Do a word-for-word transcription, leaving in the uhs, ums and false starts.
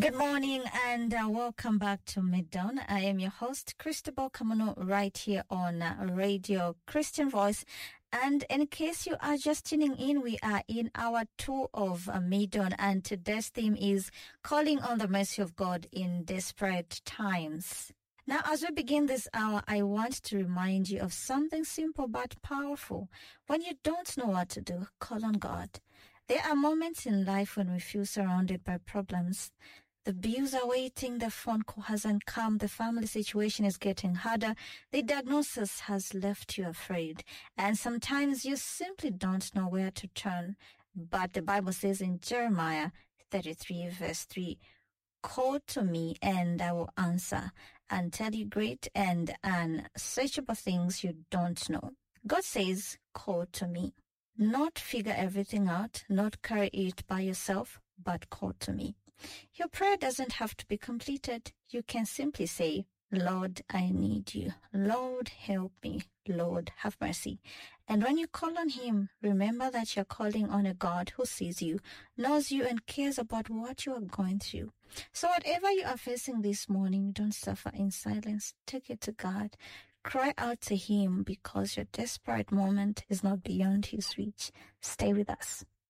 Good morning and uh, welcome back to Middawn. I am your host, Christabel Kamuno, right here on uh, Radio Christian Voice. And in case you are just tuning in, we are in our tour of uh, Middawn, and today's theme is calling on the mercy of God in desperate times. Now, as we begin this hour, I want to remind you of something simple but powerful. When you don't know what to do, call on God. There are moments in life when we feel surrounded by problems. The bills are waiting, the phone call hasn't come, the family situation is getting harder, the diagnosis has left you afraid, and sometimes you simply don't know where to turn. But the Bible says in Jeremiah thirty-three verse three, "Call to me and I will answer and tell you great and unsearchable things you don't know." God says, call to me. Not figure everything out, not carry it by yourself, but call to me. Your prayer doesn't have to be completed. You can simply say, Lord, I need you. Lord, help me. Lord, have mercy. And when you call on him, remember that you're calling on a God who sees you, knows you, and cares about what you are going through. So whatever you are facing this morning, don't suffer in silence. Take it to God. Cry out to him, because your desperate moment is not beyond his reach. Stay with us.